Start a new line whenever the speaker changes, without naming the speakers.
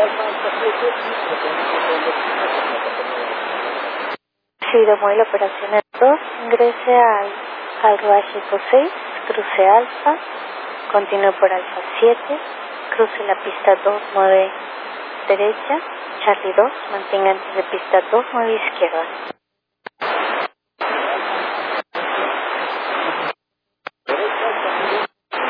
Sí, tomó la operación 2, ingrese al Vallejo 6, cruce alfa, continúe por alfa 7, cruce la pista 2, mueve derecha, Charlie 2, mantenga antes de pista 2, mueve izquierda.